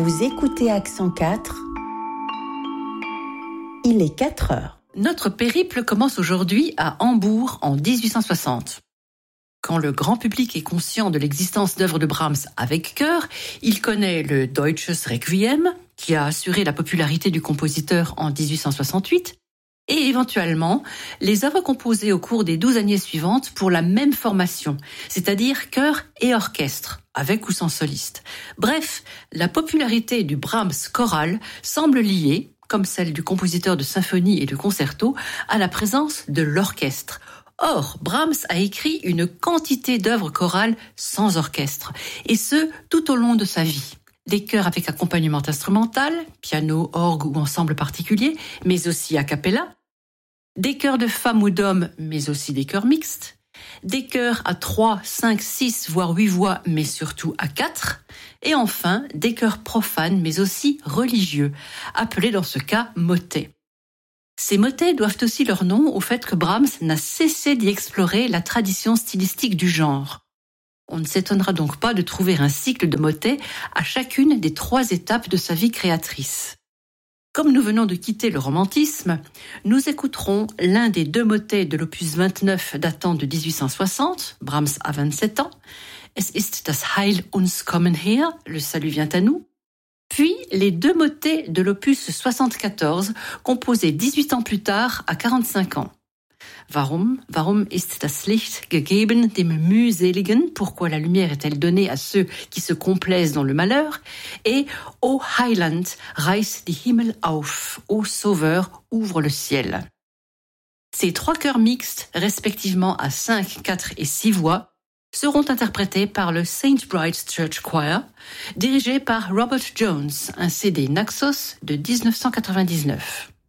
Vous écoutez Accent 4. Il est 4 heures. Notre périple commence aujourd'hui à Hambourg en 1860. Quand le grand public est conscient de l'existence d'œuvres de Brahms avec chœur, il connaît le Deutsches Requiem, qui a assuré la popularité du compositeur en 1868, et éventuellement les œuvres composées au cours des 12 années suivantes pour la même formation, c'est-à-dire chœur et orchestre, avec ou sans soliste. Bref, la popularité du Brahms choral semble liée, comme celle du compositeur de symphonie et de concerto, à la présence de l'orchestre. Or, Brahms a écrit une quantité d'œuvres chorales sans orchestre, et ce, tout au long de sa vie. Des chœurs avec accompagnement instrumental, piano, orgue ou ensemble particulier, mais aussi a cappella, des chœurs de femmes ou d'hommes, mais aussi des chœurs mixtes, des chœurs à 3, 5, 6, voire 8 voix, mais surtout à 4, et enfin des chœurs profanes, mais aussi religieux, appelés dans ce cas motets. Ces motets doivent aussi leur nom au fait que Brahms n'a cessé d'y explorer la tradition stylistique du genre. On ne s'étonnera donc pas de trouver un cycle de motets à chacune des 3 étapes de sa vie créatrice. Comme nous venons de quitter le romantisme, nous écouterons l'un des 2 motets de l'opus 29 datant de 1860, Brahms a 27 ans, Es ist das Heil uns kommen her, le salut vient à nous, puis les 2 motets de l'opus 74, composés 18 ans plus tard à 45 ans. Warum ist das Licht gegeben dem Mühseligen? Pourquoi la lumière est-elle donnée à ceux qui se complaisent dans le malheur? Et Ô Heiland, reiß die Himmel auf. Ô Sauveur, ouvre le ciel. Ces 3 chœurs mixtes, respectivement à 5, 4 et 6 voix, seront interprétés par le St. Bride's Church Choir, dirigé par Robert Jones, un CD Naxos de 1999.